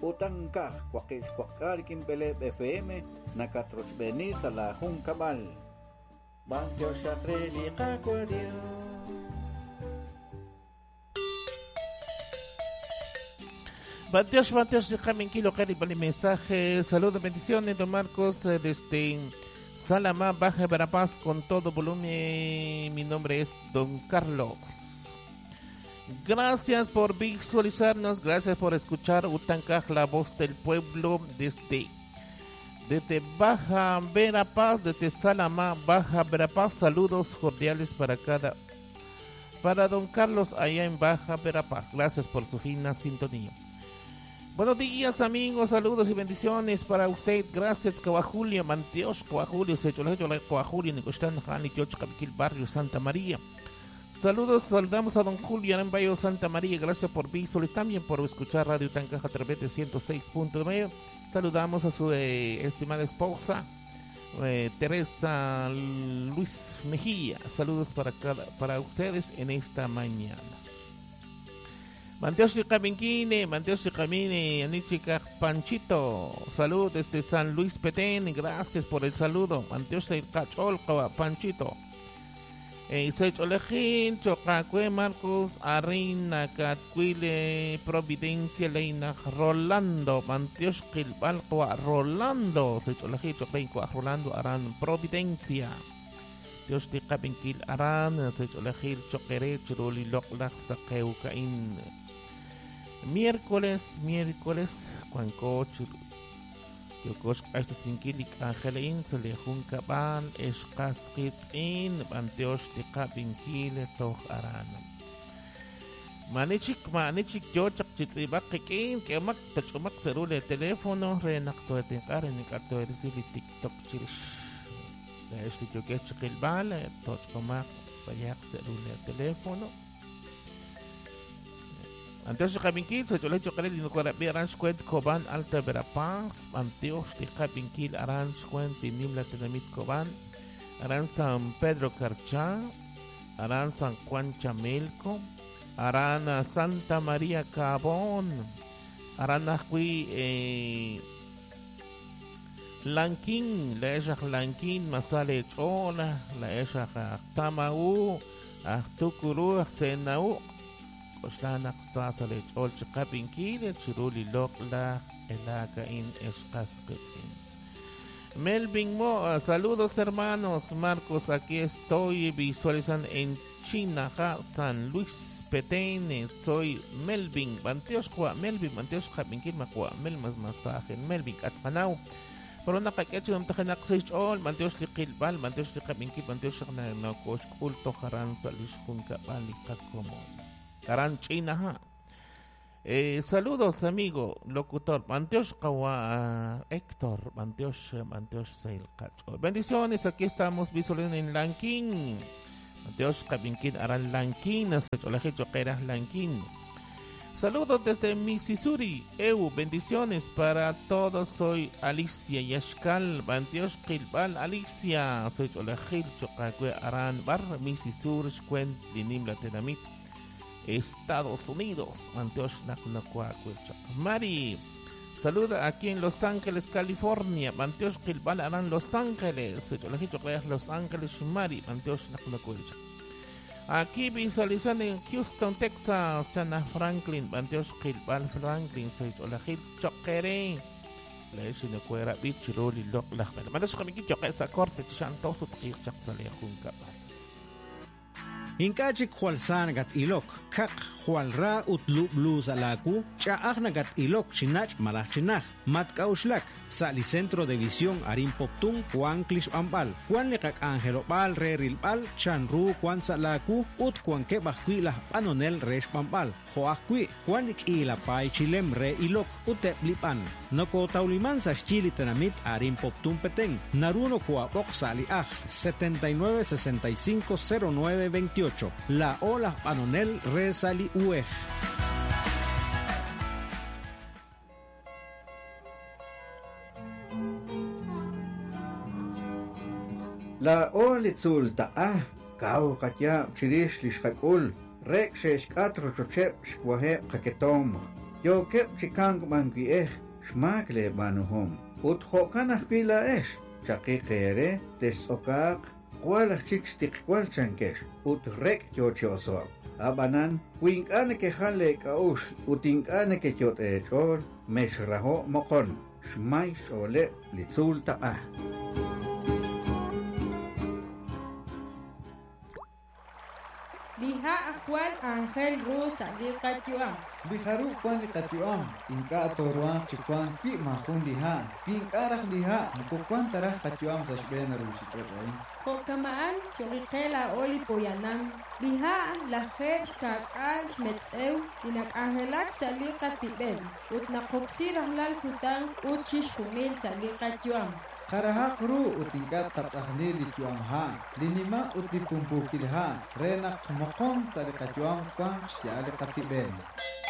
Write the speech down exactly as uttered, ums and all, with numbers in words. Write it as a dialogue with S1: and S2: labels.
S1: Utanka, Quakish Quakar Kimbele F M, Nakatroch Benis a la Juncabal. Banjo Shatreli Kakuadio.
S2: Banteos, Banteos, déjame kilo cari para el mensaje. Saludos, bendiciones, don Marcos, desde Salamá, Baja Verapaz, con todo volumen. Mi nombre es don Carlos. Gracias por visualizarnos, gracias por escuchar Utancaj, la voz del pueblo, desde, desde Baja Verapaz, desde Salamá, Baja Verapaz. Saludos cordiales para cada, para don Carlos allá en Baja Verapaz. Gracias por su fina sintonía. Buenos días, amigos, saludos y bendiciones para usted. Gracias, Coahulia, Manteos, Coahulia, Secholejo, Coahulia, Nicostán, Janitioch, Capiquil, Barrio Santa María. Saludos, saludamos a don Julio en Bayo Santa María. Gracias por visualizar, también por escuchar Radio Tancaja a través de ciento seis punto nueve. Saludamos a su eh, estimada esposa, eh, Teresa Luis Mejía. Saludos para, cada, para ustedes en esta mañana. Manteos y Cabinquine, Manteos y Camine, Anichica Panchito. Salud desde San Luis Petén. Gracias por el saludo. Manteos y Cacholca, Panchito. Eh, Secholejín, Chocacue, Marcos, Arina, Catquile, Providencia, Leina, Rolando, Manteos, Quilbalcoa, Rolando. Secholejín, Choquencoa, Rolando, Aran, Providencia. Dios te Cabinquil, Aran, Secholejín, Choquere, Churuli, Loclac, Saqueucaín. Miércoles, miércoles, Cuanco, Yokos este sinkilik Angelein se le junca ban escasquitin banteos de Cabinkile toch aran. Manichik manichik yo chak chitribak kikin que mak tachumak serule teléfono renacto de tencar en el carto de recibir TikTok chirish. La este yo que chikil bal toch comac payak serule teléfono. Anteos de Cabinkil, se chole chocale y no corabia Ranch Cuent Coban Alta Verapaz. Anteos de Cabinkil, Aranch Cuent y Nimla Tenamit Coban. Aran San Pedro Carchá. Aran San Juan Chamelco. Aran Santa María Cabón. Aran Ahui eh, Lanquín. La Eshach Lanquín, Masale Chola. La Eshach Tamaú. Ahtucuru, Senaú. Oslanak sasale chol chakapinkile chiruli lokla elaga in escasquetzin. Melvin Mo, saludos hermanos. Marcos, aquí estoy visualizando en Chinaja, San Luis Petén. Soy Melvin, Banteos Kua, Melvin, Banteos Kapinkil Makua, Melmas Masaje, Melvin Atpanau. Pero nakakecho ng tahanak sa chol, Banteos Likilbal, Banteos Likapinkil, Banteos Nakos Kulto Haran sa Lishkun Kabali Kakomo. Caranchina. Eh, saludos, amigo locutor Manteos Kawa Héctor Manteos Manteos Sail Cacho. Bendiciones, aquí estamos visualizando en Lanquín. Manteos Kabinkin Aran Lanquín, Secholaje Choqueras Lanquín. Saludos desde Mississippi, Eu, bendiciones para todos. Soy Alicia Yashkal, Manteos Kilbal Alicia, Secholaje Chocacue Aran Bar Mississippi, Cuen Dinim Latenamit. Estados Unidos, Manteos Nacunacuacuecha. Mari, saluda aquí en Los Ángeles, California. Manteos Kilbal Aran Los Ángeles. Yo le digo que es Los Ángeles, Mari, Manteos Nacunacuecha. Aquí visualizando en Houston, Texas, Chana Franklin, Manteos Kilbal Franklin. Yo le digo choquere. Le digo que era bichiruli loc la. Manteos Kamikicho que esa corte chanto su tichak sale junca.
S3: Inkachik Jualsan gat ilok, kak Jualra utlu blues alaku, chaagna gat ilok chinach malach chinach, matkauslak, sali centro de visión arim poptung, Juan Klish Ambal, Juan lekak Angelo Bal, re rilbal, chanru Juan Salaku, ut Juan ke bahkuilah panonel resh Pambal, Joakui, Juan ik ila pai chilem re ilok, utep lipan, noko tauliman sa chili tenamit arim poptung peteng, naruno kua ok sali aj, setenta y nueve sesenta y cinco cero nueve veintiocho. La Ola Panonel Resali Uej.
S1: La Olitzul Ta'ah, Kau Katya, Chirish Lishkakul, Rek Shesh Katro Chochep, Shwahe Kaketom, yo kep chikang mangi eh shmakle banuhom ut hokanah pila esh chaqi khere tesokak kwal chik stik kwal chankesh ut rek yo choso abanan winkane ke khale kaush utinkane ke chot echor meshraho mokon shmai shole litzul ta'a.
S4: Liha akwal Angel Rusa di Katuam.
S5: Biharu kwan di Katuam. Inka toruan chikwan pi mahun liha. Pinkarah liha. Mukukwan tarah Katuam sa shbena rusi chokoy.
S4: Kokamaan chorikela oli poyanam. Liha lahet kakal shmetsew. Inak Angelak sa li Katiben. Ut nakoksirah lal kutang ut shishkumil sa li Katuam.
S5: Karahak ru utingkat katsahni di Tuam ha, linima uti pumpukil ha, renak mokon sa di Katuam kwang siya di Katiben.